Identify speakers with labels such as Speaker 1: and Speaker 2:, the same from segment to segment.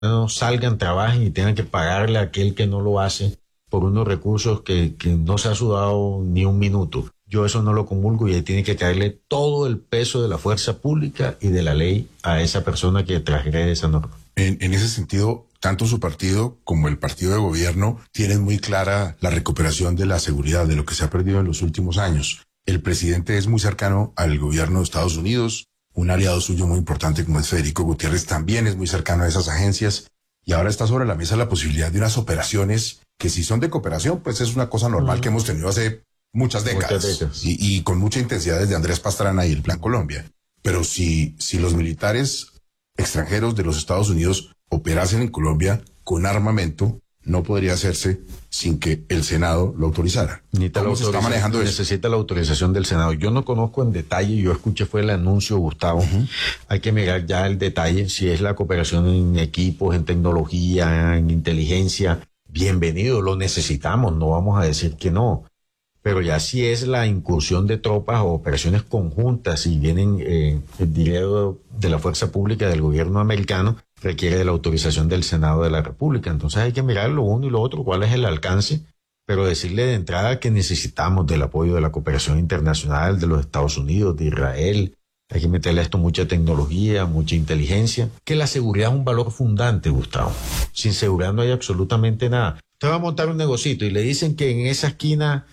Speaker 1: salgan, trabajen y tengan que pagarle a aquel que no lo hace por unos recursos que no se ha sudado ni un minuto. Yo eso no lo comulgo y ahí tiene que caerle todo el peso de la fuerza pública y de la ley a esa persona que transgrede esa norma.
Speaker 2: En ese sentido, tanto su partido como el partido de gobierno tienen muy clara la recuperación de la seguridad, de lo que se ha perdido en los últimos años. El presidente es muy cercano al gobierno de Estados Unidos, un aliado suyo muy importante como es Federico Gutiérrez también es muy cercano a esas agencias, y ahora está sobre la mesa la posibilidad de unas operaciones que si son de cooperación, pues es una cosa normal que hemos tenido hace muchas décadas. Y con mucha intensidad desde Andrés Pastrana y el Plan Colombia. Pero si los militares extranjeros de los Estados Unidos operasen en Colombia con armamento, no podría hacerse sin que el Senado lo autorizara.
Speaker 1: ¿Cómo se está manejando eso? Necesita la autorización del Senado. Yo no conozco en detalle, yo escuché fue el anuncio, Gustavo. Hay que mirar ya el detalle, si es la cooperación en equipos, en tecnología, en inteligencia. Bienvenido, lo necesitamos, no vamos a decir que no. Pero ya si es la incursión de tropas o operaciones conjuntas y vienen el dinero de la fuerza pública del gobierno americano, requiere de la autorización del Senado de la República. Entonces hay que mirar lo uno y lo otro, cuál es el alcance, pero decirle de entrada que necesitamos del apoyo de la cooperación internacional de los Estados Unidos, de Israel. Hay que meterle a esto mucha tecnología, mucha inteligencia, que la seguridad es un valor fundante, Gustavo. Sin seguridad no hay absolutamente nada. Usted va a montar un negocito y le dicen que en esa esquina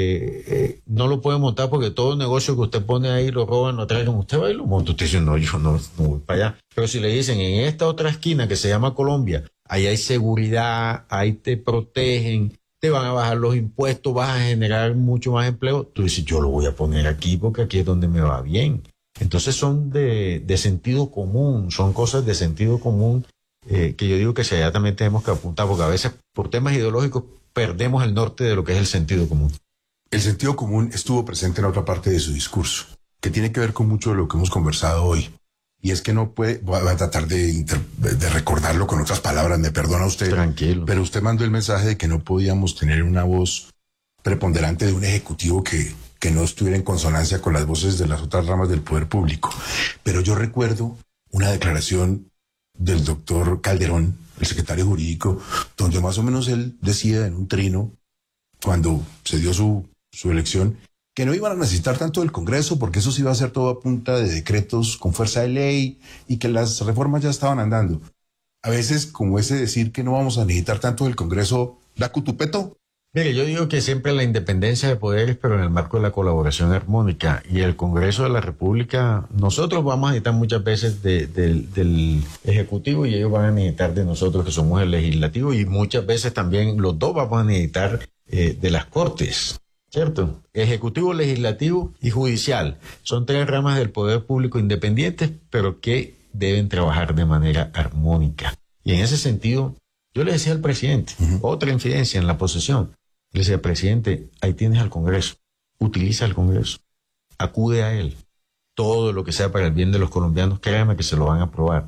Speaker 1: no lo puede montar porque todo negocio que usted pone ahí lo roban, lo traigan, usted va y lo monta. Usted dice, no, yo no voy para allá. Pero si le dicen en esta otra esquina que se llama Colombia, ahí hay seguridad, ahí te protegen, te van a bajar los impuestos, vas a generar mucho más empleo, tú dices, yo lo voy a poner aquí porque aquí es donde me va bien. Entonces son de sentido común, son cosas de sentido común que yo digo que si allá también tenemos que apuntar, porque a veces por temas ideológicos perdemos el norte de lo que es el sentido común.
Speaker 2: El sentido común estuvo presente en otra parte de su discurso, que tiene que ver con mucho de lo que hemos conversado hoy. Y es que no puede, voy a tratar de recordarlo con otras palabras, me perdona usted.
Speaker 1: Tranquilo.
Speaker 2: Pero usted mandó el mensaje de que no podíamos tener una voz preponderante de un ejecutivo que no estuviera en consonancia con las voces de las otras ramas del poder público. Pero yo recuerdo una declaración del doctor Calderón, el secretario jurídico, donde más o menos él decía en un trino, cuando se dio su elección, que no iban a necesitar tanto del Congreso porque eso se iba a hacer todo a punta de decretos con fuerza de ley y que las reformas ya estaban andando. A veces, como ese decir que no vamos a necesitar tanto del Congreso, da cutupeto.
Speaker 1: Mire, yo digo que siempre la independencia de poderes, pero en el marco de la colaboración armónica. Y el Congreso de la República, nosotros vamos a necesitar muchas veces del Ejecutivo y ellos van a necesitar de nosotros que somos el Legislativo y muchas veces también los dos vamos a necesitar de las Cortes, ¿cierto? Ejecutivo, Legislativo y Judicial. Son tres ramas del poder público independientes, pero que deben trabajar de manera armónica. Y en ese sentido, yo le decía al presidente, otra infidencia en la posesión. Le decía, presidente, ahí tienes al Congreso, utiliza el Congreso, acude a él, todo lo que sea para el bien de los colombianos, créame que se lo van a aprobar,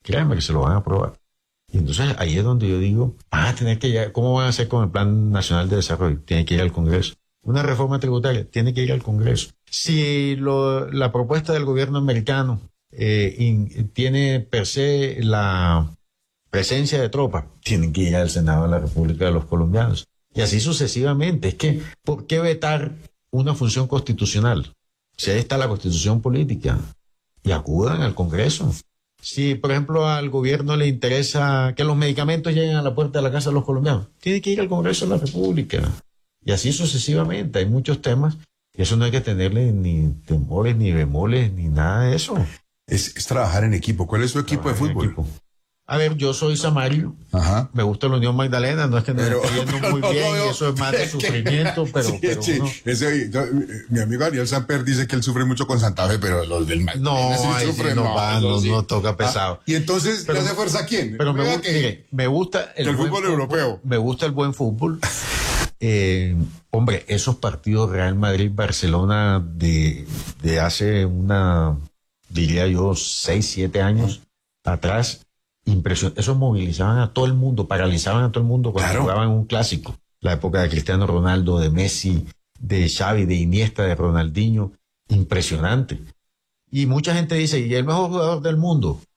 Speaker 1: Y entonces ahí es donde yo digo, van a tener que ir, ¿cómo van a hacer con el Plan Nacional de Desarrollo? Tiene que ir al Congreso. Una reforma tributaria, tiene que ir al Congreso. Si la propuesta del gobierno americano tiene per se la presencia de tropas, tienen que ir al Senado de la República de los Colombianos. Y así sucesivamente. Es que, ¿por qué vetar una función constitucional? Si ahí está la Constitución política. Y acudan al Congreso. Si, por ejemplo, al gobierno le interesa que los medicamentos lleguen a la puerta de la casa de los colombianos, tiene que ir al Congreso de la República. Y así sucesivamente. Hay muchos temas y eso no hay que tenerle ni temores, ni bemoles, ni nada de eso.
Speaker 2: Es trabajar en equipo. ¿Cuál es su equipo de fútbol?
Speaker 1: A ver, yo soy Samario.
Speaker 2: Ajá.
Speaker 1: Me gusta la Unión Magdalena, no es que no esté yendo muy bien, eso es más de sufrimiento, pero no.
Speaker 2: Mi amigo Ariel Samper dice que él sufre mucho con Santa Fe, pero los del Magdalena
Speaker 1: no toca pesado.
Speaker 2: ¿Y entonces le hace fuerza a quién?
Speaker 1: Pero me gusta
Speaker 2: el fútbol europeo.
Speaker 1: Me gusta el buen fútbol. Hombre, esos partidos Real Madrid-Barcelona de hace diría yo, 6, 7 años atrás, impresionante. Esos movilizaban a todo el mundo, paralizaban a todo el mundo cuando jugaban un clásico. La época de Cristiano Ronaldo, de Messi, de Xavi, de Iniesta, de Ronaldinho. Impresionante. Y mucha gente dice, ¿y el mejor jugador del mundo?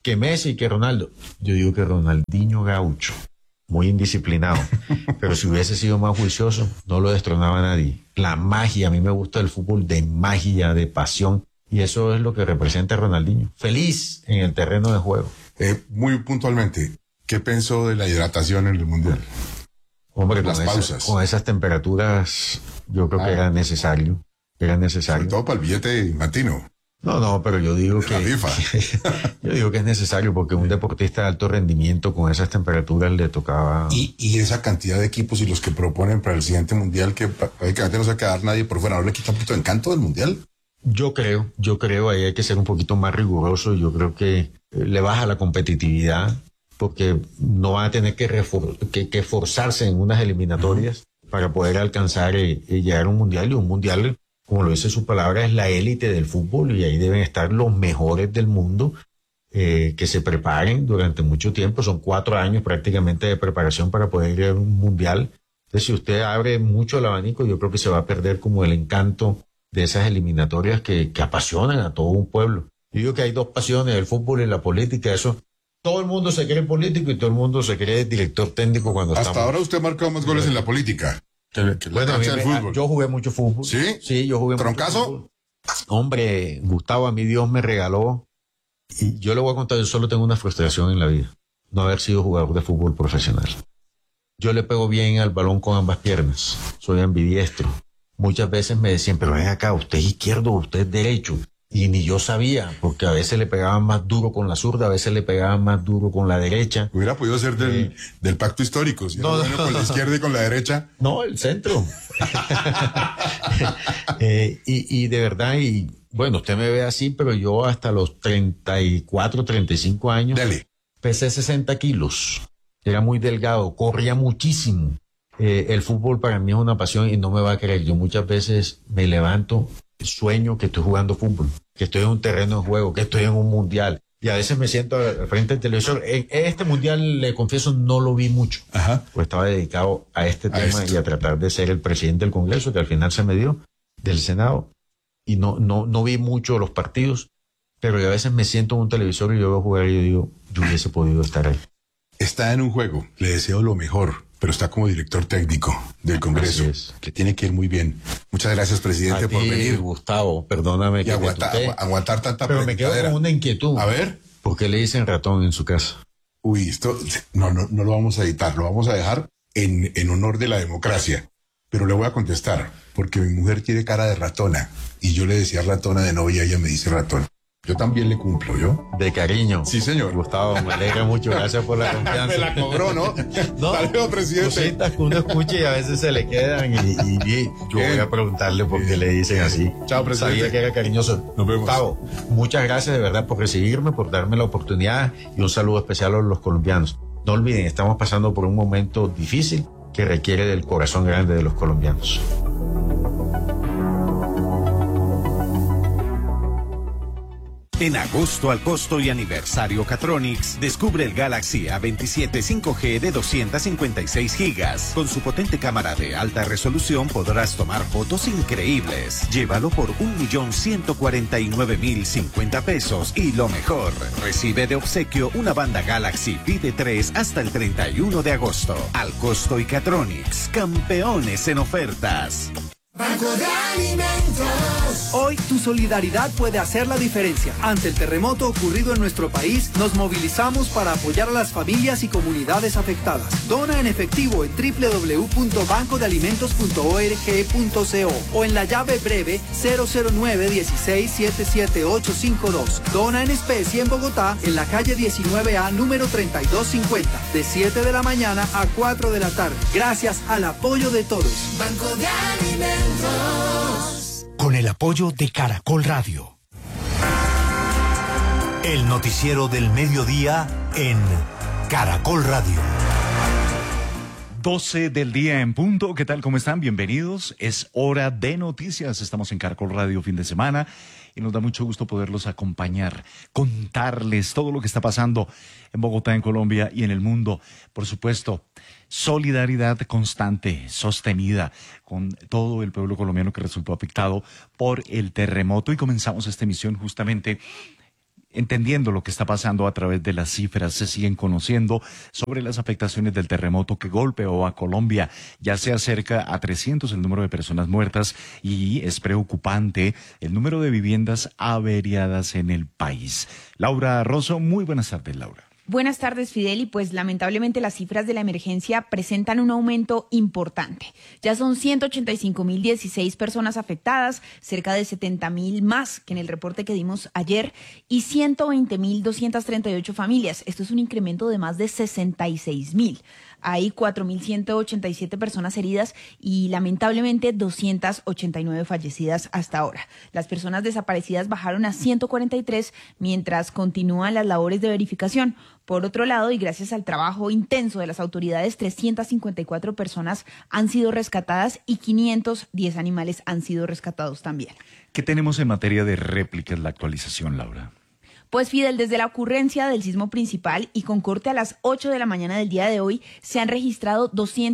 Speaker 1: que Messi, que Ronaldo. Yo digo que Ronaldinho Gaucho, muy indisciplinado, pero si hubiese sido más juicioso, no lo destronaba nadie. La magia, a mí me gusta el fútbol de magia, de pasión, y eso es lo que representa Ronaldinho. Feliz en el terreno de juego.
Speaker 2: Muy puntualmente, ¿qué pensó de la hidratación en el Mundial?
Speaker 1: Hombre,
Speaker 2: las pausas.
Speaker 1: Con esas temperaturas, yo creo que era necesario.
Speaker 2: Sobre todo para el billete infantino.
Speaker 1: No, pero yo digo
Speaker 2: de la FIFA.
Speaker 1: Yo digo que es necesario porque un deportista de alto rendimiento con esas temperaturas le tocaba.
Speaker 2: Y esa cantidad de equipos y los que proponen para el siguiente mundial, que prácticamente no se va a quedar nadie por fuera, ¿no le quita un poquito de encanto del mundial?
Speaker 1: Yo creo, ahí hay que ser un poquito más riguroso. Yo creo que le baja la competitividad porque no van a tener que forzarse en unas eliminatorias para poder alcanzar y llegar a un mundial. Y un mundial, como lo dice su palabra, es la élite del fútbol y ahí deben estar los mejores del mundo que se preparen durante mucho tiempo. Son 4 años prácticamente de preparación para poder ir a un mundial. Entonces, si usted abre mucho el abanico, yo creo que se va a perder como el encanto de esas eliminatorias que apasionan a todo un pueblo. Yo digo que hay 2 pasiones, el fútbol y la política. Eso, todo el mundo se cree político y todo el mundo se cree director técnico cuando
Speaker 2: Hasta ahora usted ha marcado más goles en la política.
Speaker 1: Bueno, yo jugué mucho fútbol.
Speaker 2: ¿Sí?
Speaker 1: Sí, yo jugué
Speaker 2: ¿Troncazo?
Speaker 1: mucho fútbol. Hombre, Gustavo, a mí Dios me regaló, y yo le voy a contar, yo solo tengo una frustración en la vida, no haber sido jugador de fútbol profesional. Yo le pego bien al balón con ambas piernas, soy ambidiestro. Muchas veces me decían, pero ven acá, usted es izquierdo, usted es derecho. Y ni yo sabía, porque a veces le pegaban más duro con la zurda, a veces le pegaban más duro con la derecha.
Speaker 2: Hubiera podido ser del pacto histórico, si
Speaker 1: no,
Speaker 2: con la izquierda y con la derecha.
Speaker 1: No, el centro. Y de verdad, y bueno, usted me ve así, pero yo hasta los 34, 35 años,
Speaker 2: Dale.
Speaker 1: pesé 60 kilos, era muy delgado, corría muchísimo. El fútbol para mí es una pasión y no me va a creer. Yo muchas veces me levanto, sueño que estoy jugando fútbol, que estoy en un terreno de juego, que estoy en un mundial. Y a veces me siento al frente del televisor. En este mundial, le confieso, no lo vi mucho.
Speaker 2: Ajá.
Speaker 1: Pues estaba dedicado a este tema y a tratar de ser el presidente del Congreso, que al final se me dio, del Senado. Y no vi mucho los partidos, pero a veces me siento en un televisor y yo veo jugar y yo digo, yo hubiese podido estar ahí.
Speaker 2: Está en un juego, le deseo lo mejor, pero está como director técnico del Congreso, que tiene que ir muy bien. Muchas gracias, presidente, por venir.
Speaker 1: Gustavo, perdóname.
Speaker 2: Y aguantar tanta
Speaker 1: pero me quedo con una inquietud.
Speaker 2: A ver.
Speaker 1: ¿Por qué le dicen ratón en su casa?
Speaker 2: Uy, esto no lo vamos a editar, lo vamos a dejar en honor de la democracia. Pero le voy a contestar, porque mi mujer tiene cara de ratona, y yo le decía ratona de novia, ella me dice ratón. Yo también le cumplo, ¿yo?
Speaker 1: De cariño.
Speaker 2: Sí, señor.
Speaker 1: Gustavo, me alegra mucho. Gracias por la confianza.
Speaker 2: Me la cobró, ¿no?
Speaker 1: No,
Speaker 2: hasta luego, presidente.
Speaker 1: Cositas que uno escucha y a veces se le quedan y yo voy a preguntarle por qué le dicen así.
Speaker 2: Chao, presidente.
Speaker 1: Sabía que era cariñoso.
Speaker 2: Nos vemos.
Speaker 1: Gustavo, muchas gracias de verdad por recibirme, por darme la oportunidad y un saludo especial a los colombianos. No olviden, estamos pasando por un momento difícil que requiere del corazón grande de los colombianos.
Speaker 3: En agosto al costo y aniversario Catronics, descubre el Galaxy A27 5G de 256 gigas. Con su potente cámara de alta resolución podrás tomar fotos increíbles. Llévalo por 1.149.050 pesos y lo mejor, recibe de obsequio una banda Galaxy Pide 3 hasta el 31 de agosto. Al costo y Catronics, campeones en ofertas.
Speaker 4: Banco de Alimentos.
Speaker 5: Hoy tu solidaridad puede hacer la diferencia. Ante el terremoto ocurrido en nuestro país, nos movilizamos para apoyar a las familias y comunidades afectadas. Dona en efectivo en www.bancodealimentos.org.co o en la llave breve 009-16-77852. Dona en especie en Bogotá, en la calle 19A, número 3250, de 7 de la mañana a 4 de la tarde. Gracias al apoyo de todos.
Speaker 4: Banco de Alimentos.
Speaker 6: Con el apoyo de Caracol Radio. El noticiero del mediodía en Caracol Radio.
Speaker 7: 12 del día en punto. ¿Qué tal? ¿Cómo están? Bienvenidos. Es hora de noticias. Estamos en Caracol Radio fin de semana y nos da mucho gusto poderlos acompañar, contarles todo lo que está pasando en Bogotá, en Colombia y en el mundo. Por supuesto, solidaridad constante, sostenida con todo el pueblo colombiano que resultó afectado por el terremoto. Y comenzamos esta emisión justamente entendiendo lo que está pasando a través de las cifras, se siguen conociendo sobre las afectaciones del terremoto que golpeó a Colombia. Ya se acerca a 300 el número de personas muertas y es preocupante el número de viviendas averiadas en el país. Laura Rosso, muy buenas tardes, Laura.
Speaker 8: Buenas tardes, Fidel, y pues lamentablemente las cifras de la emergencia presentan un aumento importante. Ya son 185.016 personas afectadas, cerca de 70.000 más que en el reporte que dimos ayer, y 120.238 familias. Esto es un incremento de más de 66.000. Hay 4.187 personas heridas y lamentablemente 289 fallecidas hasta ahora. Las personas desaparecidas bajaron a 143 mientras continúan las labores de verificación. Por otro lado, y gracias al trabajo intenso de las autoridades, 354 personas han sido rescatadas y 510 animales han sido rescatados también.
Speaker 7: ¿Qué tenemos en materia de réplicas, la actualización, Laura?
Speaker 8: Pues Fidel, desde la ocurrencia del sismo principal y con corte a las 8 de la mañana del día de hoy, se han registrado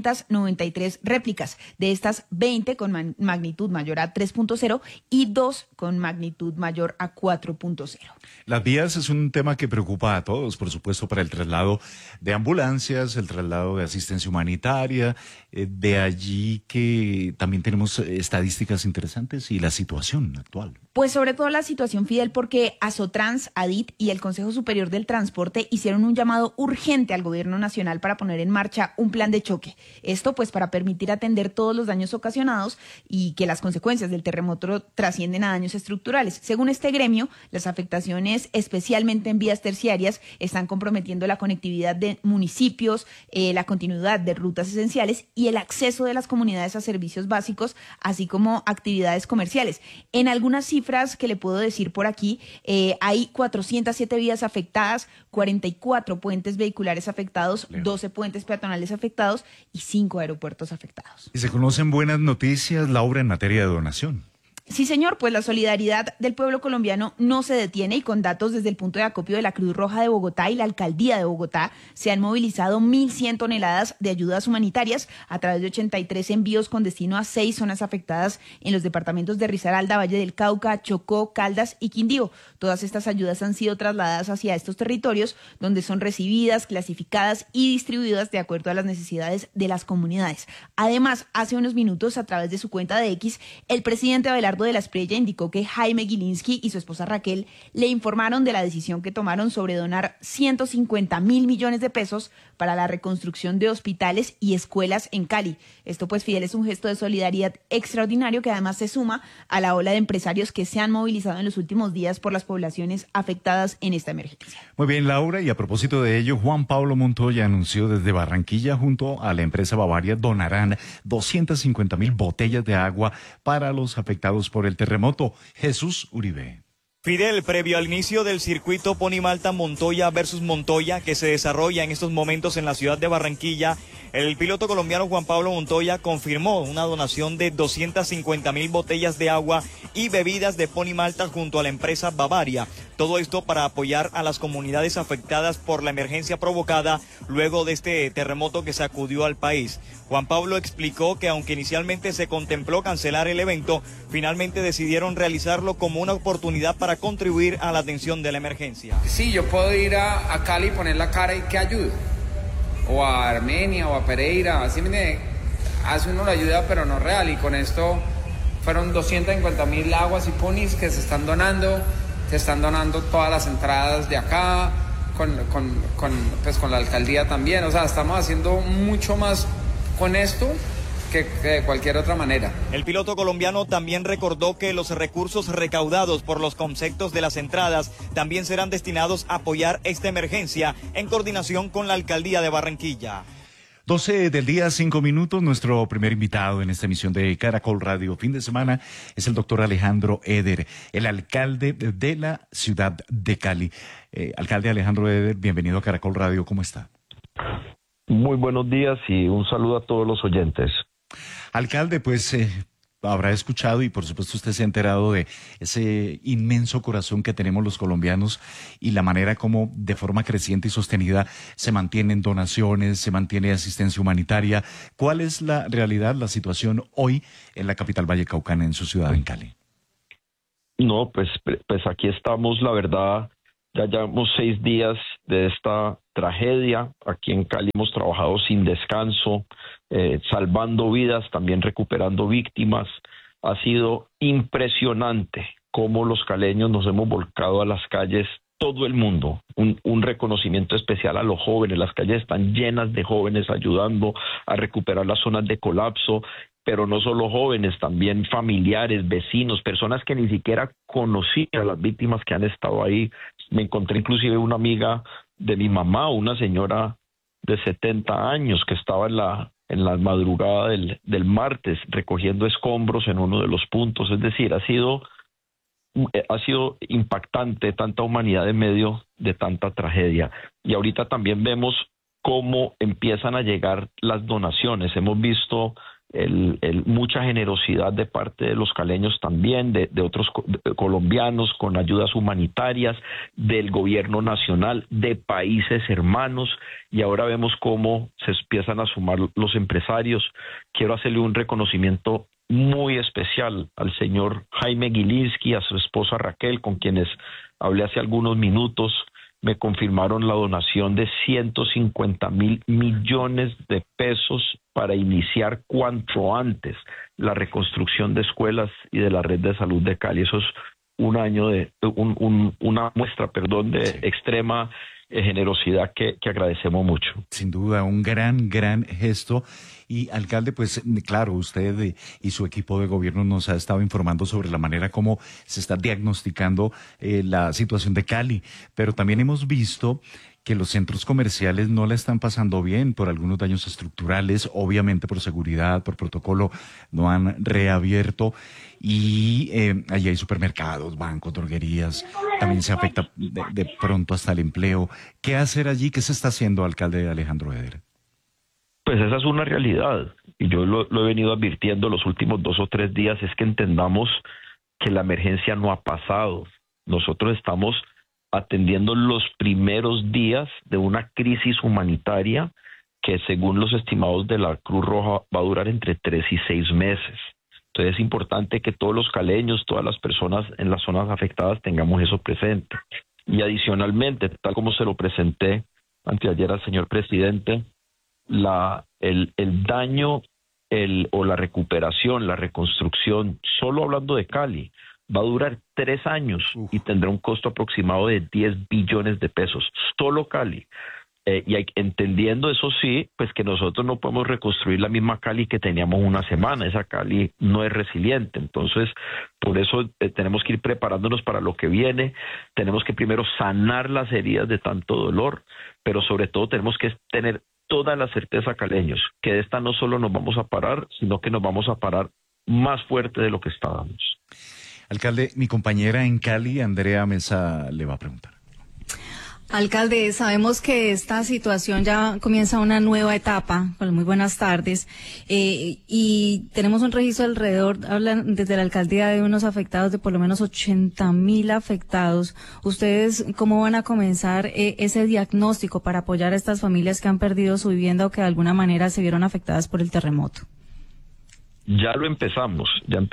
Speaker 8: 293 réplicas. De estas, 20 con magnitud mayor a 3.0 y 2 con magnitud mayor a 4.0.
Speaker 7: Las vías es un tema que preocupa a todos, por supuesto, para el traslado de ambulancias, el traslado de asistencia humanitaria. De allí que también tenemos estadísticas interesantes y la situación actual.
Speaker 8: Pues sobre todo la situación, Fidel, porque Asotrans, ADIT y el Consejo Superior del Transporte hicieron un llamado urgente al Gobierno Nacional para poner en marcha un plan de choque. Esto pues para permitir atender todos los daños ocasionados y que las consecuencias del terremoto trascienden a daños estructurales. Según este gremio, las afectaciones, especialmente en vías terciarias, están comprometiendo la conectividad de municipios, la continuidad de rutas esenciales y el acceso de las comunidades a servicios básicos, así como actividades comerciales. En algunas cifras que le puedo decir por aquí, hay 407 vías afectadas, 44 puentes vehiculares afectados, 12 puentes peatonales afectados y 5 aeropuertos afectados.
Speaker 7: Y se conocen buenas noticias, Laura, en materia de donación.
Speaker 8: Sí, señor, pues la solidaridad del pueblo colombiano no se detiene y con datos desde el punto de acopio de la Cruz Roja de Bogotá y la Alcaldía de Bogotá se han movilizado 1.100 toneladas de ayudas humanitarias a través de 83 envíos con destino a 6 zonas afectadas en los departamentos de Risaralda, Valle del Cauca, Chocó, Caldas y Quindío. Todas estas ayudas han sido trasladadas hacia estos territorios donde son recibidas, clasificadas y distribuidas de acuerdo a las necesidades de las comunidades. Además, hace unos minutos a través de su cuenta de X, el presidente Abelardo de la Espriella indicó que Jaime Gilinski y su esposa Raquel le informaron de la decisión que tomaron sobre donar 150.000 millones de pesos para la reconstrucción de hospitales y escuelas en Cali. Esto pues, Fidel, es un gesto de solidaridad extraordinario que además se suma a la ola de empresarios que se han movilizado en los últimos días por las poblaciones afectadas en esta emergencia.
Speaker 7: Muy bien, Laura, y a propósito de ello, Juan Pablo Montoya anunció desde Barranquilla junto a la empresa Bavaria donarán 250.000 botellas de agua para los afectados por el terremoto. Jesús Uribe.
Speaker 9: Fidel, previo al inicio del circuito Pony Malta Montoya versus Montoya que se desarrolla en estos momentos en la ciudad de Barranquilla, el piloto colombiano Juan Pablo Montoya confirmó una donación de 250.000 botellas de agua y bebidas de Pony Malta junto a la empresa Bavaria. Todo esto para apoyar a las comunidades afectadas por la emergencia provocada luego de este terremoto que sacudió al país. Juan Pablo explicó que aunque inicialmente se contempló cancelar el evento, finalmente decidieron realizarlo como una oportunidad para contribuir a la atención de la emergencia.
Speaker 10: Sí, yo puedo ir a Cali y poner la cara y que ayude. O a Armenia o a Pereira, así me hace uno la ayuda pero no real, y con esto fueron 250.000 aguas y ponis que se están donando todas las entradas de acá, con la alcaldía también, o sea, estamos haciendo mucho más con esto que de cualquier otra manera.
Speaker 9: El piloto colombiano también recordó que los recursos recaudados por los conceptos de las entradas también serán destinados a apoyar esta emergencia en coordinación con la alcaldía de Barranquilla.
Speaker 7: 12 del día, 5 minutos. Nuestro primer invitado en esta emisión de Caracol Radio Fin de Semana es el doctor Alejandro Eder, el alcalde de la ciudad de Cali. Alcalde Alejandro Eder, bienvenido a Caracol Radio, ¿cómo está?
Speaker 11: Muy buenos días y un saludo a todos los oyentes.
Speaker 7: Alcalde, pues habrá escuchado y por supuesto usted se ha enterado de ese inmenso corazón que tenemos los colombianos y la manera como de forma creciente y sostenida se mantienen donaciones, se mantiene asistencia humanitaria. ¿Cuál es la realidad, la situación hoy en la capital vallecaucana, en su ciudad, en Cali?
Speaker 11: No, pues aquí estamos, la verdad, Ya llevamos 6 días de esta tragedia. Aquí en Cali hemos trabajado sin descanso, salvando vidas, también recuperando víctimas. Ha sido impresionante cómo los caleños nos hemos volcado a las calles, todo el mundo. Un reconocimiento especial a los jóvenes. Las calles están llenas de jóvenes ayudando a recuperar las zonas de colapso, pero no solo jóvenes, también familiares, vecinos, personas que ni siquiera conocían a las víctimas que han estado ahí. Me encontré inclusive una amiga de mi mamá, una señora de 70 años que estaba en la madrugada del martes recogiendo escombros en uno de los puntos. Es decir, ha sido impactante tanta humanidad en medio de tanta tragedia. Y ahorita también vemos cómo empiezan a llegar las donaciones. Hemos visto mucha generosidad de parte de los caleños también, de otros colombianos con ayudas humanitarias, del gobierno nacional, de países hermanos, y ahora vemos cómo se empiezan a sumar los empresarios. Quiero hacerle un reconocimiento muy especial al señor Jaime Gilinski, a su esposa Raquel, con quienes hablé hace algunos minutos. Me confirmaron la donación de 150.000 millones de pesos para iniciar cuanto antes la reconstrucción de escuelas y de la red de salud de Cali. Eso es una muestra de extrema generosidad que agradecemos mucho.
Speaker 7: Sin duda, un gran gesto. Y alcalde, pues claro, usted y su equipo de gobierno nos ha estado informando sobre la manera como se está diagnosticando la situación de Cali, pero también hemos visto que los centros comerciales no la están pasando bien por algunos daños estructurales, obviamente por seguridad, por protocolo, no han reabierto, y allí hay supermercados, bancos, droguerías, también se afecta de pronto hasta el empleo. ¿Qué hacer allí? ¿Qué se está haciendo, alcalde Alejandro Eder?
Speaker 11: Pues esa es una realidad, y yo lo he venido advirtiendo los últimos 2 o 3 días, es que entendamos que la emergencia no ha pasado. Nosotros estamos atendiendo los primeros días de una crisis humanitaria que, según los estimados de la Cruz Roja, va a durar entre 3 y 6 meses. Entonces es importante que todos los caleños, todas las personas en las zonas afectadas tengamos eso presente. Y adicionalmente, tal como se lo presenté anteayer al señor presidente, el daño o la recuperación, la reconstrucción, solo hablando de Cali, va a durar 3 años y tendrá un costo aproximado de 10 billones de pesos, solo Cali. Entendiendo eso sí, pues que nosotros no podemos reconstruir la misma Cali que teníamos una semana. Esa Cali no es resiliente. Entonces, por eso tenemos que ir preparándonos para lo que viene. Tenemos que primero sanar las heridas de tanto dolor, pero sobre todo tenemos que tener toda la certeza, caleños, que de esta no solo nos vamos a parar, sino que nos vamos a parar más fuerte de lo que estábamos.
Speaker 7: Alcalde, mi compañera en Cali, Andrea Mesa, le va a preguntar.
Speaker 12: Alcalde, sabemos que esta situación ya comienza una nueva etapa. Bueno, muy buenas tardes. Y tenemos un registro alrededor, hablan desde la alcaldía de unos afectados, de por lo menos 80.000 afectados. ¿Ustedes cómo van a comenzar ese diagnóstico para apoyar a estas familias que han perdido su vivienda o que de alguna manera se vieron afectadas por el terremoto?
Speaker 11: Ya empezamos,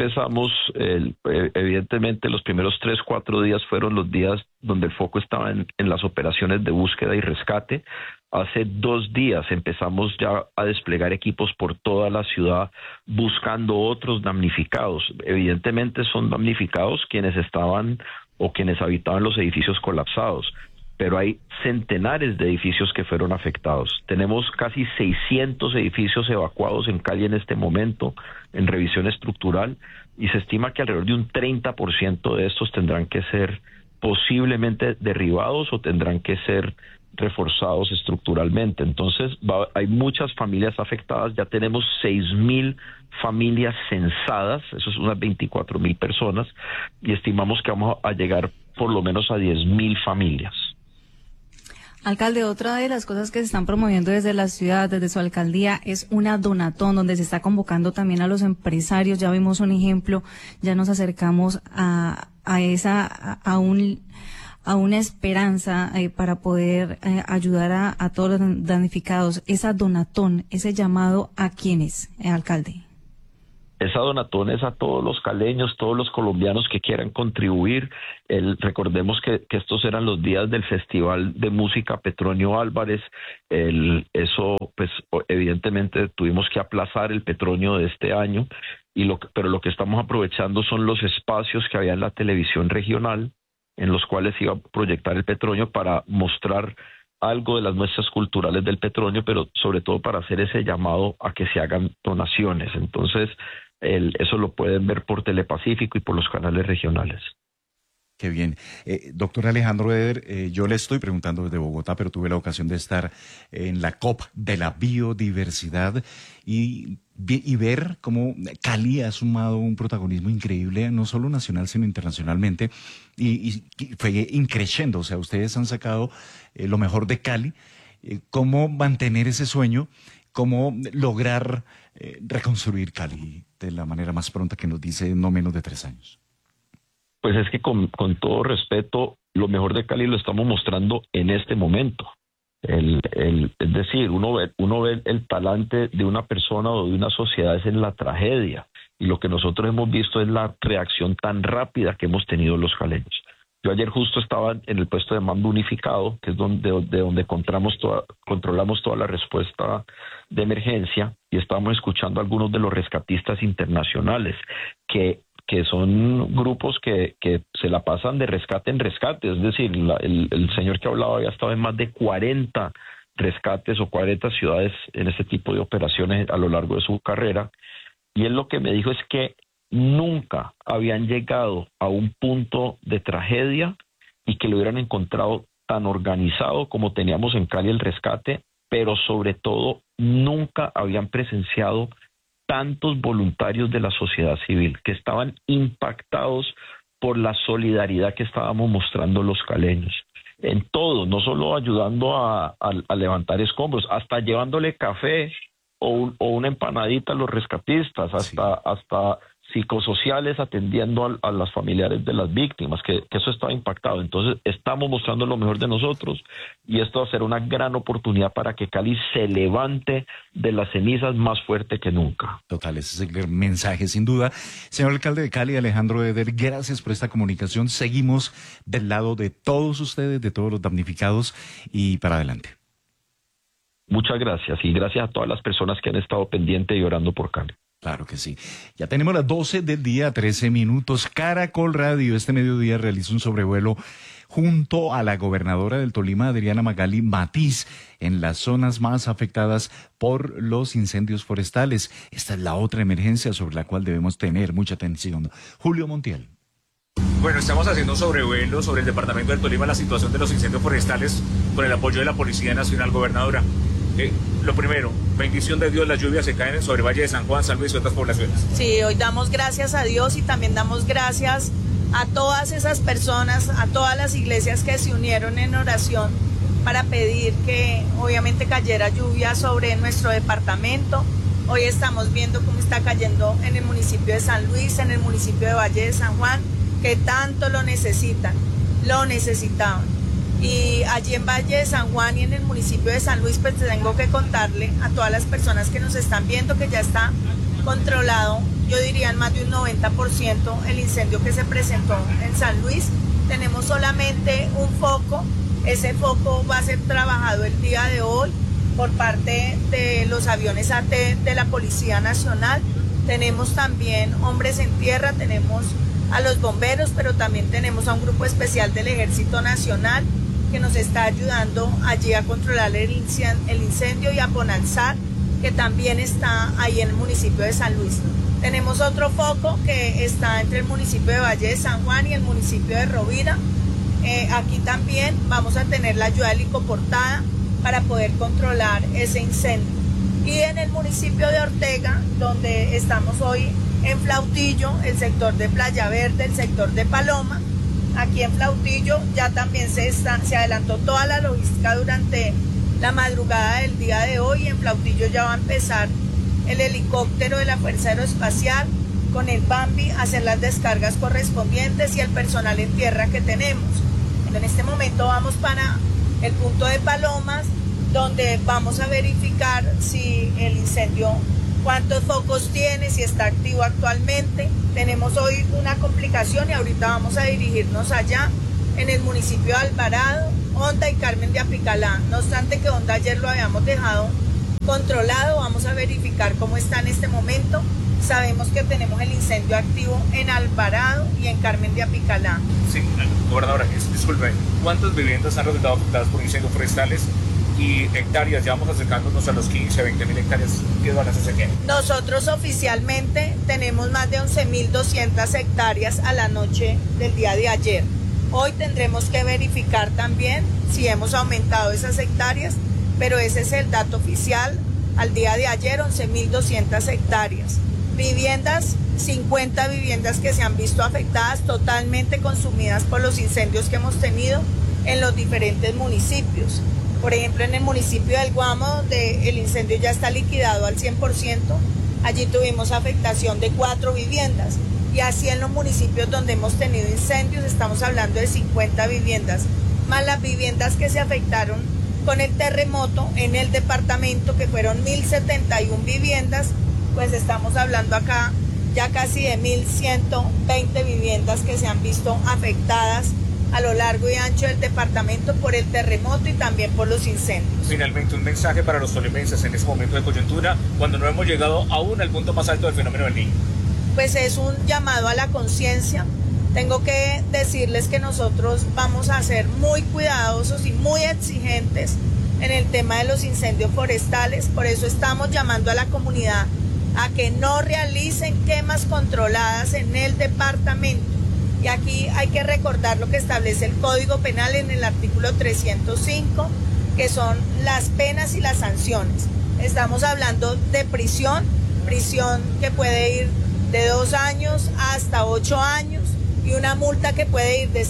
Speaker 11: evidentemente los primeros 3-4 días fueron los días donde el foco estaba en las operaciones de búsqueda y rescate. Hace 2 días empezamos ya a desplegar equipos por toda la ciudad buscando otros damnificados. Evidentemente son damnificados quienes estaban o quienes habitaban los edificios colapsados, pero hay centenares de edificios que fueron afectados. Tenemos casi 600 edificios evacuados en Cali en este momento, en revisión estructural, y se estima que alrededor de un 30% de estos tendrán que ser posiblemente derribados o tendrán que ser reforzados estructuralmente. Entonces hay muchas familias afectadas. Ya tenemos 6.000 familias censadas, eso es unas 24.000 personas, y estimamos que vamos a llegar por lo menos a 10.000 familias.
Speaker 12: Alcalde, otra de las cosas que se están promoviendo desde la ciudad, desde su alcaldía, es una donatón donde se está convocando también a los empresarios. Ya vimos un ejemplo, ya nos acercamos a una esperanza para poder ayudar a todos los damnificados. Esa donatón, ese llamado, ¿a quiénes, alcalde?
Speaker 11: esa donatón es a todos los caleños, todos los colombianos que quieran contribuir. Recordemos que estos eran los días del Festival de Música Petronio Álvarez. Eso, pues, evidentemente tuvimos que aplazar el Petronio de este año, pero lo que estamos aprovechando son los espacios que había en la televisión regional, en los cuales iba a proyectar el Petronio para mostrar algo de las muestras culturales del Petronio, pero sobre todo para hacer ese llamado a que se hagan donaciones. Entonces, eso lo pueden ver por Telepacífico y por los canales regionales.
Speaker 7: Qué bien. Doctor Alejandro Eder, yo le estoy preguntando desde Bogotá, pero tuve la ocasión de estar en la COP de la biodiversidad y ver cómo Cali ha sumado un protagonismo increíble, no solo nacional, sino internacionalmente, y fue increciendo. O sea, ustedes han sacado lo mejor de Cali. ¿Cómo mantener ese sueño? ¿Cómo lograr reconstruir Cali de la manera más pronta que nos dice no menos de 3 años?
Speaker 11: Pues es que con todo respeto, lo mejor de Cali lo estamos mostrando en este momento. Es decir, uno ve el talante de una persona o de una sociedad es en la tragedia, y lo que nosotros hemos visto es la reacción tan rápida que hemos tenido los caleños. Yo ayer justo estaba en el puesto de mando unificado, que es donde controlamos toda la respuesta de emergencia, y estábamos escuchando a algunos de los rescatistas internacionales que son grupos que se la pasan de rescate en rescate. Es decir, el señor que hablaba había estado en más de 40 rescates o 40 ciudades en este tipo de operaciones a lo largo de su carrera, y él lo que me dijo es que nunca habían llegado a un punto de tragedia y que lo hubieran encontrado tan organizado como teníamos en Cali el rescate, pero sobre todo nunca habían presenciado tantos voluntarios de la sociedad civil que estaban impactados por la solidaridad que estábamos mostrando los caleños. En todo, no solo ayudando a levantar escombros, hasta llevándole café o una empanadita a los rescatistas, hasta psicosociales atendiendo a las familiares de las víctimas, que eso estaba impactado. Entonces estamos mostrando lo mejor de nosotros, y esto va a ser una gran oportunidad para que Cali se levante de las cenizas más fuerte que nunca.
Speaker 7: Total, ese es el mensaje sin duda. Señor alcalde de Cali, Alejandro Eder, gracias por esta comunicación. Seguimos del lado de todos ustedes, de todos los damnificados, y para adelante.
Speaker 11: Muchas gracias, y gracias a todas las personas que han estado pendientes y orando por Cali.
Speaker 7: Claro que sí. Ya tenemos las 12 del día, 13 minutos. Caracol Radio este mediodía realiza un sobrevuelo junto a la gobernadora del Tolima, Adriana Magali Matiz, en las zonas más afectadas por los incendios forestales. Esta es la otra emergencia sobre la cual debemos tener mucha atención. Julio Montiel.
Speaker 13: Bueno, estamos haciendo un sobrevuelo sobre el departamento del Tolima, la situación de los incendios forestales, con el apoyo de la Policía Nacional. Gobernadora, lo primero, bendición de Dios, las lluvias se caen sobre Valle de San Juan, San Luis y otras poblaciones.
Speaker 14: Sí, hoy damos gracias a Dios y también damos gracias a todas esas personas, a todas las iglesias que se unieron en oración para pedir que obviamente cayera lluvia sobre nuestro departamento. Hoy estamos viendo cómo está cayendo en el municipio de San Luis, en el municipio de Valle de San Juan, que tanto lo necesitan, lo necesitaban. Y allí en Valle de San Juan y en el municipio de San Luis, pues tengo que contarle a todas las personas que nos están viendo que ya está controlado, yo diría en más de un 90% el incendio que se presentó en San Luis. Tenemos solamente un foco, ese foco va a ser trabajado el día de hoy por parte de los aviones AT de la Policía Nacional. Tenemos también hombres en tierra, tenemos a los bomberos, pero también tenemos a un grupo especial del Ejército Nacional que nos está ayudando allí a controlar el incendio, y a Ponalzar, que también está ahí en el municipio de San Luis. Tenemos otro foco que está entre el municipio de Valle de San Juan y el municipio de Rovira. Aquí también vamos a tener la ayuda helicoportada para poder controlar ese incendio. Y en el municipio de Ortega, donde estamos hoy en Flautillo, el sector de Playa Verde, el sector de Paloma, aquí en Flautillo ya también se adelantó toda la logística durante la madrugada del día de hoy. En Flautillo ya va a empezar el helicóptero de la Fuerza Aeroespacial con el Bambi a hacer las descargas correspondientes y el personal en tierra que tenemos. En este momento vamos para el punto de Palomas, donde vamos a verificar si el incendio cuántos focos tiene, si está activo actualmente. Tenemos hoy una complicación y ahorita vamos a dirigirnos allá, en el municipio de Alvarado, Honda y Carmen de Apicalá. No obstante que Honda ayer lo habíamos dejado controlado, vamos a verificar cómo está en este momento. Sabemos que tenemos el incendio activo en Alvarado y en Carmen de Apicalá.
Speaker 13: Sí, gobernadora, disculpe, ¿cuántas viviendas han resultado afectadas por incendios forestales y hectáreas? Ya vamos acercándonos a los 15, 20 mil hectáreas. ¿Qué balance se tiene?
Speaker 14: Nosotros oficialmente tenemos más de 11.200 hectáreas a la noche del día de ayer. Hoy tendremos que verificar también si hemos aumentado esas hectáreas, pero ese es el dato oficial. Al día de ayer, 11.200 hectáreas. Viviendas, 50 viviendas que se han visto afectadas, totalmente consumidas por los incendios que hemos tenido en los diferentes municipios. Por ejemplo, en el municipio del Guamo, donde el incendio ya está liquidado al 100%, allí tuvimos afectación de 4 viviendas. Y así en los municipios donde hemos tenido incendios, estamos hablando de 50 viviendas, más las viviendas que se afectaron con el terremoto en el departamento, que fueron 1.071 viviendas, pues estamos hablando acá ya casi de 1.120 viviendas que se han visto afectadas a lo largo y ancho del departamento por el terremoto y también por los incendios.
Speaker 13: Finalmente, un mensaje para los tolimenses en este momento de coyuntura, cuando no hemos llegado aún al punto más alto del fenómeno del Niño.
Speaker 14: Pues es un llamado a la conciencia. Tengo que decirles que nosotros vamos a ser muy cuidadosos y muy exigentes en el tema de los incendios forestales. Por eso estamos llamando a la comunidad a que no realicen quemas controladas en el departamento. Y aquí hay que recordar lo que establece el Código Penal en el artículo 305, que son las penas y las sanciones. Estamos hablando de prisión que puede ir de 2 años hasta 8 años y una multa que puede ir de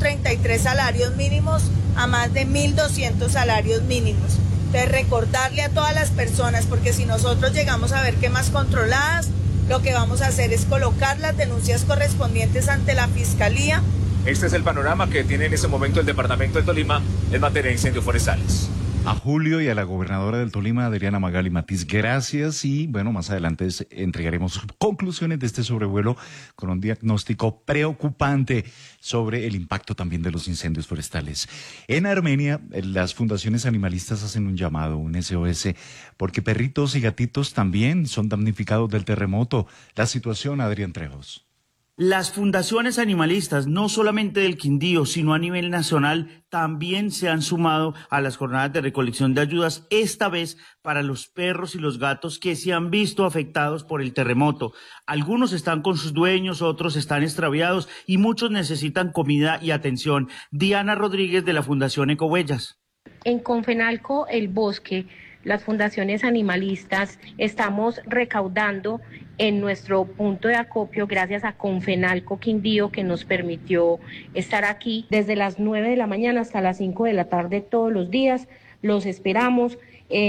Speaker 14: 133 salarios mínimos a más de 1.200 salarios mínimos. Entonces, recordarle a todas las personas, porque si nosotros llegamos a ver quemas controladas, lo que vamos a hacer es colocar las denuncias correspondientes ante la Fiscalía.
Speaker 13: Este es el panorama que tiene en este momento el departamento de Tolima en materia de incendios forestales.
Speaker 7: A Julio y a la gobernadora del Tolima, Adriana Magali Matiz, gracias. Y bueno, más adelante entregaremos conclusiones de este sobrevuelo con un diagnóstico preocupante sobre el impacto también de los incendios forestales. En Armenia, las fundaciones animalistas hacen un llamado, un SOS, porque perritos y gatitos también son damnificados del terremoto. La situación, Adrián Trejos.
Speaker 15: Las fundaciones animalistas, no solamente del Quindío, sino a nivel nacional, también se han sumado a las jornadas de recolección de ayudas, esta vez para los perros y los gatos que se han visto afectados por el terremoto. Algunos están con sus dueños, otros están extraviados y muchos necesitan comida y atención. Diana Rodríguez, de la Fundación Ecohuellas.
Speaker 16: En Confenalco El Bosque, las fundaciones animalistas estamos recaudando en nuestro punto de acopio gracias a Confenalco Quindío, que nos permitió estar aquí desde las 9 de la mañana hasta las 5 de la tarde todos los días. Los esperamos.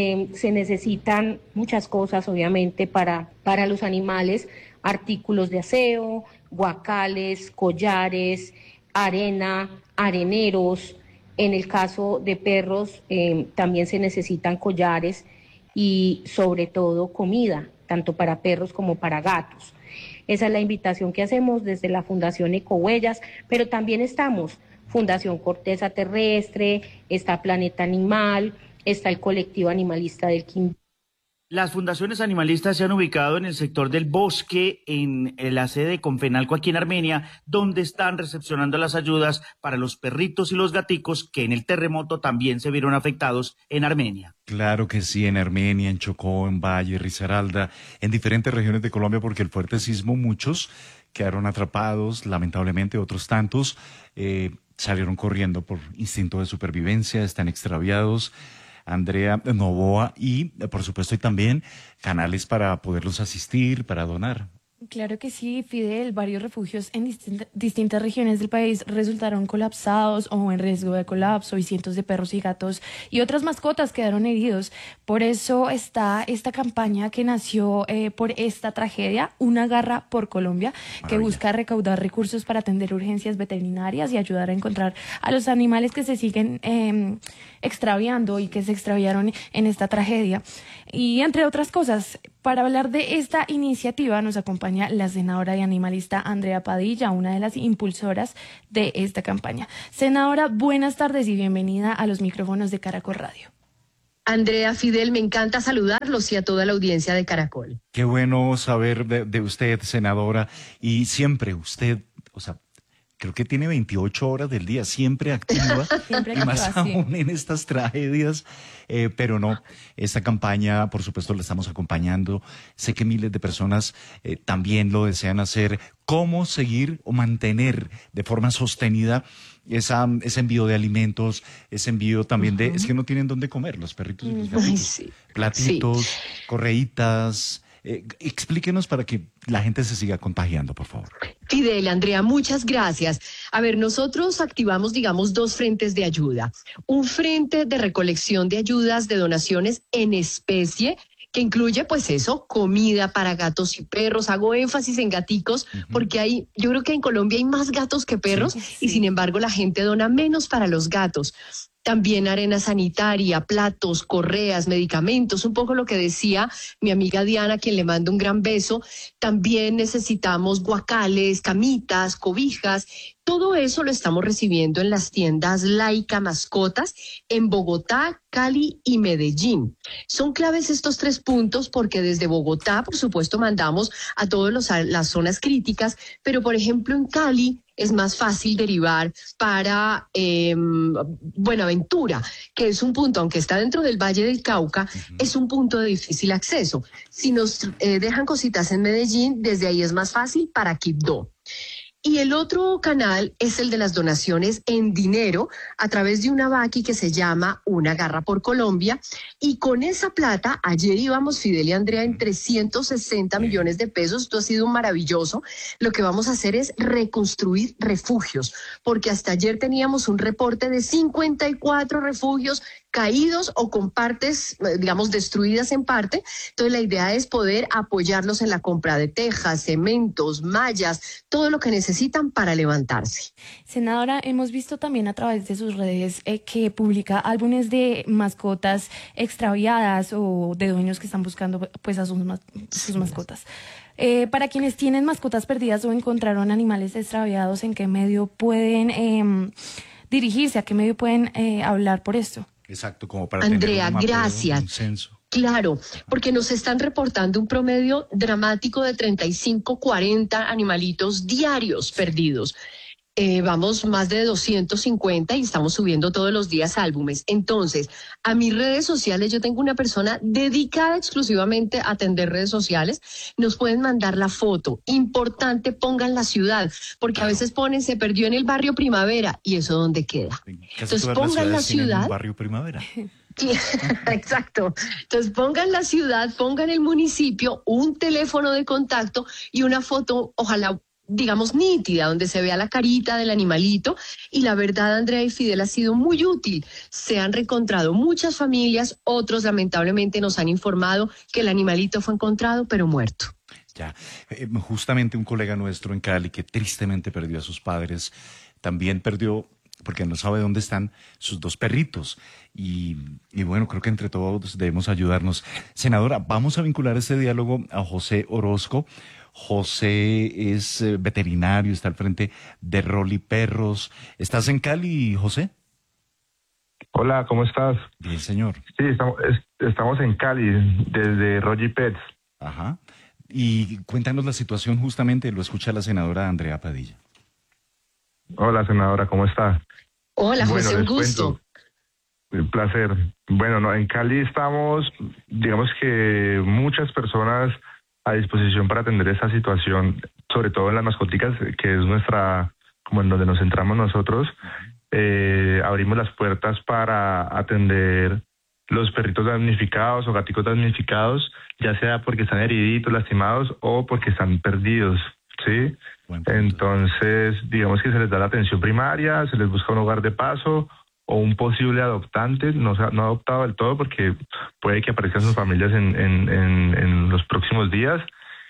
Speaker 16: Se necesitan muchas cosas, obviamente, para los animales: artículos de aseo, guacales, collares, arena, areneros. En el caso de perros, también se necesitan collares y sobre todo comida, tanto para perros como para gatos. Esa es la invitación que hacemos desde la Fundación Ecohuellas, pero también estamos Fundación Corteza Terrestre, está Planeta Animal, está el colectivo animalista del Quindío.
Speaker 15: Las fundaciones animalistas se han ubicado en el sector del Bosque, en la sede de Confenalco aquí en Armenia, donde están recepcionando las ayudas para los perritos y los gaticos que en el terremoto también se vieron afectados en Armenia.
Speaker 7: Claro que sí, en Armenia, en Chocó, en Valle, Risaralda, en diferentes regiones de Colombia, porque el fuerte sismo, muchos quedaron atrapados, lamentablemente otros tantos salieron corriendo por instinto de supervivencia, están extraviados. Andrea Novoa, y por supuesto hay también canales para poderlos asistir, para donar.
Speaker 17: Claro que sí, Fidel. Varios refugios en distintas regiones del país resultaron colapsados o en riesgo de colapso, y cientos de perros y gatos y otras mascotas quedaron heridos. Por eso está esta campaña que nació por esta tragedia, Una Garra por Colombia, que busca recaudar recursos para atender urgencias veterinarias y ayudar a encontrar a los animales que se siguen extraviando y que se extraviaron en esta tragedia. Y entre otras cosas, para hablar de esta iniciativa nos acompaña la senadora y animalista Andrea Padilla, una de las impulsoras de esta campaña. Senadora, buenas tardes y bienvenida a los micrófonos de Caracol Radio.
Speaker 18: Andrea, Fidel, me encanta saludarlos y a toda la audiencia de Caracol.
Speaker 7: Qué bueno saber de usted, senadora, y siempre usted, o sea, creo que tiene 28 horas del día, siempre activa,
Speaker 17: Siempre
Speaker 7: y más
Speaker 17: activa, sí.
Speaker 7: aún en estas tragedias, pero no, esta campaña, por supuesto, la estamos acompañando. Sé que miles de personas también lo desean hacer. ¿Cómo seguir o mantener de forma sostenida ese envío de alimentos, ese envío también de, es que no tienen dónde comer los perritos y los gatitos?
Speaker 18: Ay, sí.
Speaker 7: Platitos,
Speaker 18: Sí.
Speaker 7: correitas. Explíquenos para que la gente se siga contagiando, por favor.
Speaker 18: Fidel, Andrea, muchas gracias. A ver, nosotros activamos, digamos, dos frentes de ayuda. Un frente de recolección de ayudas, de donaciones en especie, que incluye, pues eso, comida para gatos y perros. Hago énfasis en gaticos porque yo creo que en Colombia hay más gatos que perros y sin embargo la gente dona menos para los gatos. También arena sanitaria, platos, correas, medicamentos, un poco lo que decía mi amiga Diana, a quien le mando un gran beso. También necesitamos guacales, camitas, cobijas. Todo eso lo estamos recibiendo en las tiendas Laica Mascotas en Bogotá, Cali y Medellín. Son claves estos 3 puntos porque desde Bogotá, por supuesto, mandamos a todas las zonas críticas, pero por ejemplo en Cali es más fácil derivar para Buenaventura, que es un punto, aunque está dentro del Valle del Cauca, es un punto de difícil acceso. Si nos dejan cositas en Medellín, desde ahí es más fácil para Quibdó. Y el otro canal es el de las donaciones en dinero a través de una vaqui que se llama Una Garra por Colombia. Y con esa plata, ayer íbamos, Fidel y Andrea, en 360 millones de pesos. Esto ha sido maravilloso. Lo que vamos a hacer es reconstruir refugios, porque hasta ayer teníamos un reporte de 54 refugios caídos o con partes, digamos, destruidas en parte. Entonces la idea es poder apoyarlos en la compra de tejas, cementos, mallas, todo lo que necesitan para levantarse.
Speaker 17: Senadora, hemos visto también a través de sus redes que publica álbumes de mascotas extraviadas o de dueños que están buscando pues a sus mascotas. Para quienes tienen mascotas perdidas o encontraron animales extraviados, ¿en qué medio pueden dirigirse? ¿A qué medio pueden hablar por esto?
Speaker 7: Exacto, como para
Speaker 18: Andrea,
Speaker 7: tener un mapeo,
Speaker 18: gracias.
Speaker 7: un censo.
Speaker 18: Claro, porque nos están reportando un promedio dramático de 35, 40 animalitos diarios perdidos. Vamos más de 250 y estamos subiendo todos los días álbumes. Entonces, a mis redes sociales, yo tengo una persona dedicada exclusivamente a atender redes sociales. Nos pueden mandar la foto. Importante, pongan la ciudad, porque a veces ponen, se perdió en el barrio Primavera, y eso ¿dónde queda? Entonces, pongan la ciudad.
Speaker 7: Un barrio Primavera.
Speaker 18: Exacto. Entonces pongan la ciudad, pongan el municipio, un teléfono de contacto y una foto, ojalá, digamos, nítida, donde se vea la carita del animalito. Y la verdad, Andrea y Fidel, ha sido muy útil. Se han reencontrado muchas familias, otros lamentablemente nos han informado que el animalito fue encontrado pero muerto.
Speaker 7: Ya, justamente un colega nuestro en Cali que tristemente perdió a sus padres, también perdió, porque no sabe dónde están, sus 2 perritos. Y bueno, creo que entre todos debemos ayudarnos. Senadora, vamos a vincular este diálogo a José Orozco. José es veterinario, está al frente de Rolly Perros. ¿Estás en Cali, José?
Speaker 19: Hola, ¿cómo estás?
Speaker 7: Bien, señor.
Speaker 19: Sí, estamos en Cali, desde Rolly Pets.
Speaker 7: Ajá. Y cuéntanos la situación justamente, lo escucha la senadora Andrea Padilla.
Speaker 19: Hola, senadora, ¿cómo está?
Speaker 18: Hola, José,
Speaker 19: bueno,
Speaker 18: un gusto.
Speaker 19: Un placer. Bueno, no, en Cali estamos, digamos que muchas personas a disposición para atender esta situación, sobre todo en las mascoticas, que es nuestra, como en donde nos centramos nosotros. Abrimos las puertas para atender los perritos damnificados o gaticos damnificados, ya sea porque están heriditos, lastimados o porque están perdidos, ¿sí? Entonces, digamos que se les da la atención primaria, se les busca un hogar de paso o un posible adoptante, no adoptado del todo porque puede que aparezcan sus familias en los próximos días.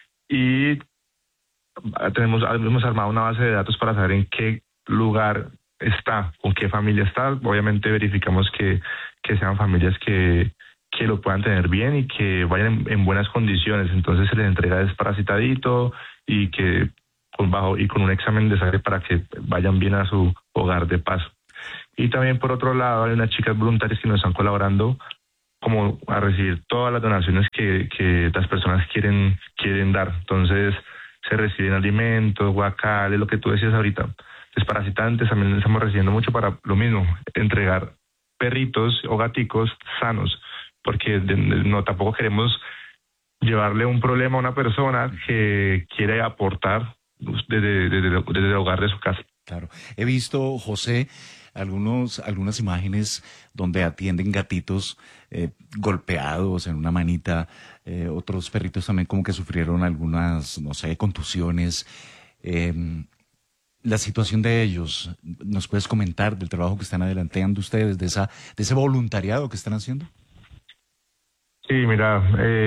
Speaker 19: Y hemos armado una base de datos para saber en qué lugar está, con qué familia está. Obviamente verificamos que sean familias que lo puedan tener bien y que vayan en buenas condiciones. Entonces se les entrega desparasitadito y que con un examen de sangre para que vayan bien a su hogar de paso. Y también por otro lado hay unas chicas voluntarias que nos están colaborando como a recibir todas las donaciones que las personas quieren dar. Entonces se reciben alimentos, guacales, lo que tú decías ahorita, desparasitantes. También estamos recibiendo mucho para lo mismo, entregar perritos o gaticos sanos, porque no tampoco queremos llevarle un problema a una persona que quiere aportar desde el hogar de su casa.
Speaker 7: Claro. He visto, José, algunas imágenes donde atienden gatitos golpeados en una manita, otros perritos también como que sufrieron algunas, no sé, contusiones. La situación de ellos, ¿nos puedes comentar del trabajo que están adelantando ustedes, de ese voluntariado que están haciendo?
Speaker 19: Sí, mira,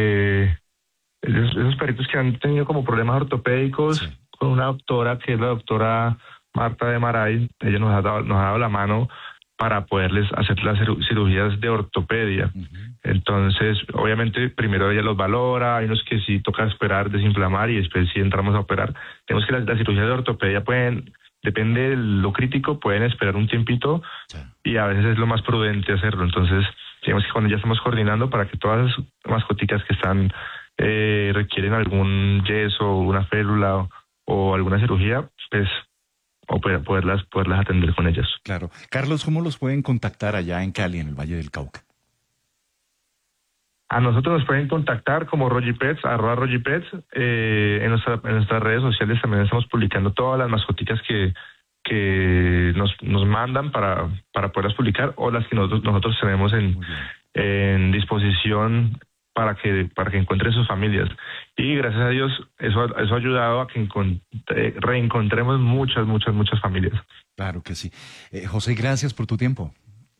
Speaker 19: esos perritos que han tenido como problemas ortopédicos, sí, con una doctora que es la doctora Marta de Maray, ella nos ha dado la mano para poderles hacer las cirugías de ortopedia. Entonces, obviamente, primero ella los valora, hay unos que sí toca esperar, desinflamar y después sí entramos a operar. Tenemos que las cirugías de ortopedia depende de lo crítico, pueden esperar un tiempito y a veces es lo más prudente hacerlo. Entonces, digamos que cuando ya estamos coordinando para que todas las mascoticas que están requieren algún yeso, una férula o alguna cirugía, pues o poderlas atender con ellas.
Speaker 7: Claro. Carlos, ¿cómo los pueden contactar allá en Cali, en el Valle del Cauca?
Speaker 19: A nosotros nos pueden contactar como @RogiPets. En nuestras redes sociales también estamos publicando todas las mascoticas que nos mandan para poderlas publicar, o las que nosotros tenemos en disposición para que encuentren sus familias. Y gracias a Dios eso ha ayudado a que reencontremos muchas familias.
Speaker 7: Claro que sí. José, gracias por tu tiempo.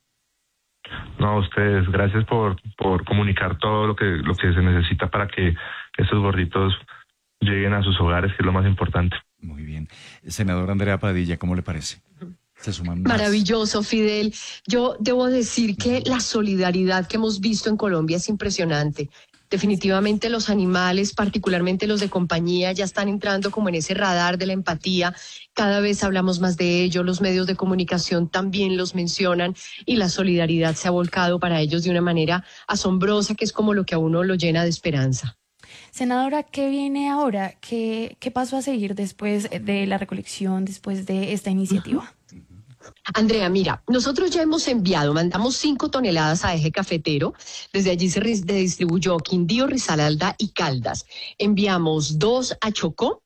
Speaker 19: No, a ustedes, gracias por comunicar todo lo que se necesita para que estos gorditos lleguen a sus hogares, que es lo más importante.
Speaker 7: Muy bien. Senadora Andrea Padilla, ¿cómo le parece? Se suman más.
Speaker 18: Maravilloso, Fidel. Yo debo decir que la solidaridad que hemos visto en Colombia es impresionante. Definitivamente los animales, particularmente los de compañía, ya están entrando como en ese radar de la empatía. Cada vez hablamos más de ello, los medios de comunicación también los mencionan y la solidaridad se ha volcado para ellos de una manera asombrosa, que es como lo que a uno lo llena de esperanza.
Speaker 17: Senadora, ¿qué viene ahora? ¿Qué paso a seguir después de la recolección, después de esta iniciativa?
Speaker 18: Andrea, mira, nosotros ya mandamos 5 toneladas a Eje Cafetero, desde allí se distribuyó Quindío, Risaralda y Caldas. Enviamos 2 a Chocó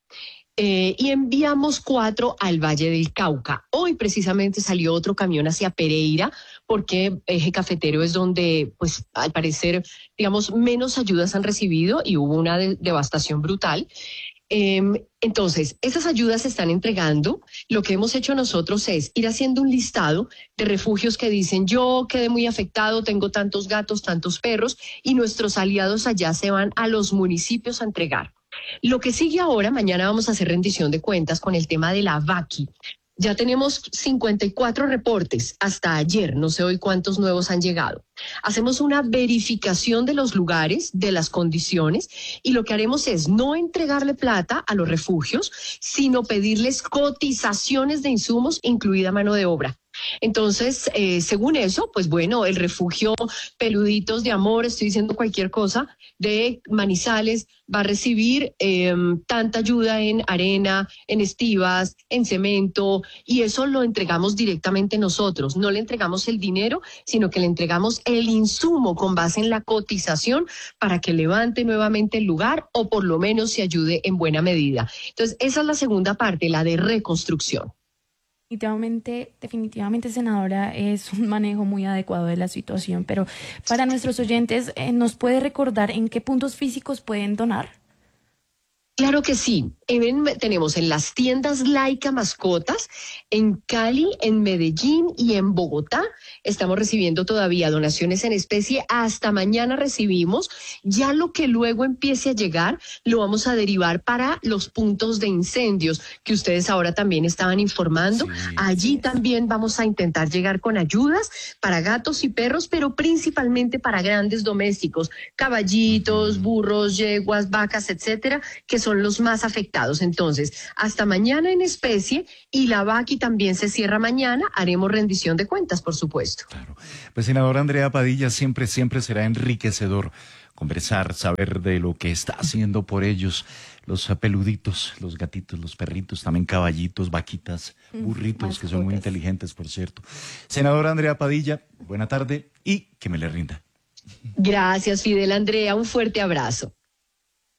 Speaker 18: y enviamos 4 al Valle del Cauca. Hoy precisamente salió otro camión hacia Pereira, porque Eje Cafetero es donde, pues, al parecer, digamos, menos ayudas han recibido y hubo una devastación brutal. Entonces, esas ayudas se están entregando. Lo que hemos hecho nosotros es ir haciendo un listado de refugios que dicen: yo quedé muy afectado, tengo tantos gatos, tantos perros, y nuestros aliados allá se van a los municipios a entregar. Lo que sigue ahora, mañana vamos a hacer rendición de cuentas con el tema de la vaqui. Ya tenemos 54 reportes hasta ayer, no sé hoy cuántos nuevos han llegado. Hacemos una verificación de los lugares, de las condiciones, y lo que haremos es no entregarle plata a los refugios, sino pedirles cotizaciones de insumos, incluida mano de obra. Entonces, según eso, pues bueno, el refugio Peluditos de Amor, estoy diciendo cualquier cosa, de Manizales, va a recibir tanta ayuda en arena, en estivas, en cemento, y eso lo entregamos directamente nosotros. No le entregamos el dinero, sino que le entregamos el insumo con base en la cotización para que levante nuevamente el lugar o por lo menos se ayude en buena medida. Entonces, esa es la segunda parte, la de reconstrucción.
Speaker 17: Definitivamente, senadora, es un manejo muy adecuado de la situación, pero para nuestros oyentes, ¿nos puede recordar en qué puntos físicos pueden donar?
Speaker 18: Claro que sí. Tenemos en las tiendas Laica Mascotas, en Cali, en Medellín y en Bogotá. Estamos recibiendo todavía donaciones en especie. Hasta mañana recibimos. Ya lo que luego empiece a llegar lo vamos a derivar para los puntos de incendios que ustedes ahora también estaban informando. Allí también vamos a intentar llegar con ayudas para gatos y perros, pero principalmente para grandes domésticos, caballitos, burros, yeguas, vacas, etcétera, que son los más afectados. Entonces, hasta mañana en especie, y la Vaqui también se cierra mañana. Haremos rendición de cuentas, por supuesto.
Speaker 7: Claro. Pues, senadora Andrea Padilla, siempre será enriquecedor conversar, saber de lo que está haciendo por ellos, los peluditos, los gatitos, los perritos, también caballitos, vaquitas, burritos, que son muy inteligentes, por cierto. Senadora Andrea Padilla, buena tarde y que me le rinda.
Speaker 18: Gracias, Fidel. Andrea, un fuerte abrazo.